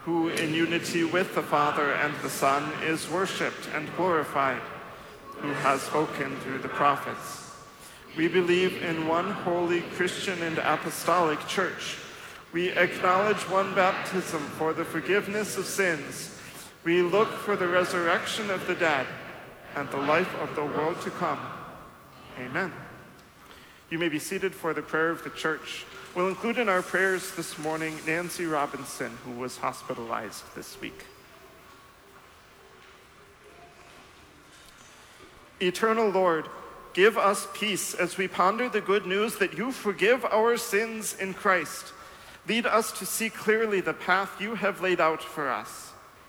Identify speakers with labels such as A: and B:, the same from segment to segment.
A: who in unity with the Father and the Son is worshipped and glorified, who has spoken through the prophets. We believe in one holy Christian and apostolic church. We acknowledge one baptism for the forgiveness of sins. We look for the resurrection of the dead and the life of the world to come. Amen. You may be seated for the prayer of the church. We'll include in our prayers this morning Nancy Robinson, who was hospitalized this week. Eternal Lord, give us peace as we ponder the good news that you forgive our sins in Christ. Lead us to see clearly the path you have laid out for us.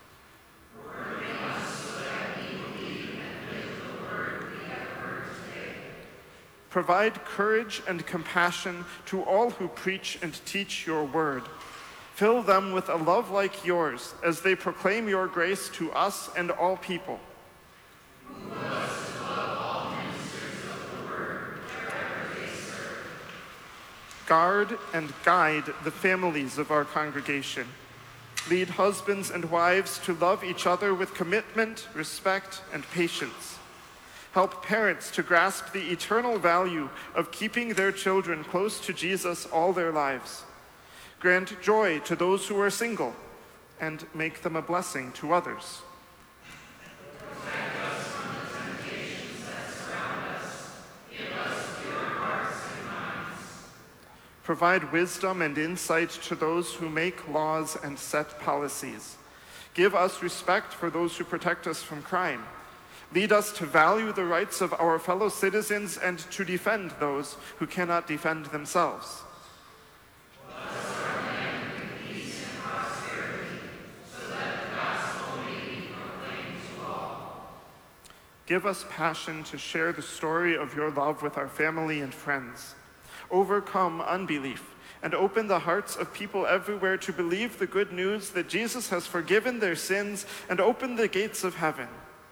A: Provide courage and compassion to all who preach and teach your word. Fill them with a love like yours as they proclaim your grace to us and all people. Move us to love all ministers of the word, wherever they serve. Guard and guide the families of our congregation. Lead husbands and wives to love each other with commitment, respect, and patience. Help parents to grasp the eternal value of keeping their children close to Jesus all their lives. Grant joy to those who are single and make them a blessing to others. Protect us from the temptations that surround us. Give us pure hearts and minds. Provide wisdom and insight to those who make laws and set policies. Give us respect for those who protect us from crime. Lead us to value the rights of our fellow citizens and to defend those who cannot defend themselves. Bless our land with peace and prosperity, so that the gospel may be proclaimed to all. Give us passion to share the story of your love with our family and friends. Overcome unbelief and open the hearts of people everywhere to believe the good news that Jesus has forgiven their sins and opened the gates of heaven.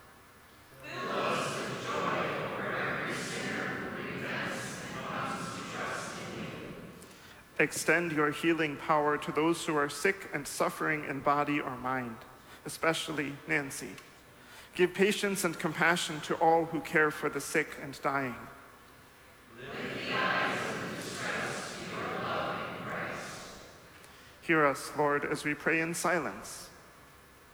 A: Extend your healing power to those who are sick and suffering in body or mind, especially Nancy. Give patience and compassion to all who care for the sick and dying. Lift the eyes of distress to your love in Christ. Hear us, Lord, as we pray in silence.